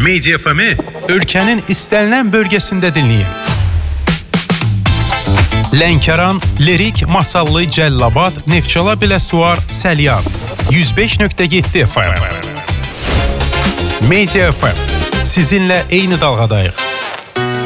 Media FM-i ölkənin istənilən bölgəsində dinləyin. Lənkəran, Lirik, Masallı, Cəllabad, Neftçala, Biləsuvar, Səlyan 105.7 FM. Media FM sizinlə eyni dalğadayıq.